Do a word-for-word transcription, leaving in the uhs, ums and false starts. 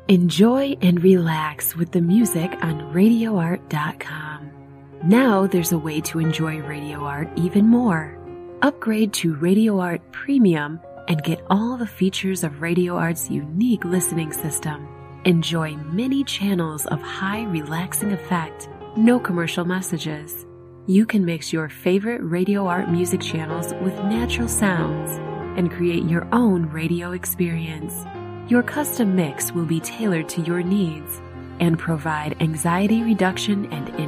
Enjoy and relax with the music on radio art dot com. Now there's a way to enjoy Radio Art even more. Upgrade to Radio Art Premium and get all the features of Radio Art's unique listening system. Enjoy many channels of high relaxing effect, no commercial messages. You can mix your favorite Radio Art music channels with natural sounds and create your own radio experience. Your custom mix will be tailored to your needs and provide anxiety reduction and